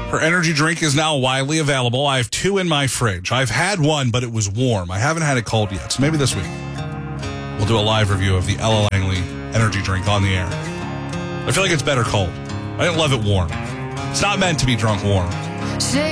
Her energy drink is now widely available. I have 2 in my fridge. I've had one, but it was warm. I haven't had it cold yet. So maybe this week we'll do a live review of the Ella Langley energy drink on the air. I feel like it's better cold. I didn't love it warm. It's not meant to be drunk warm.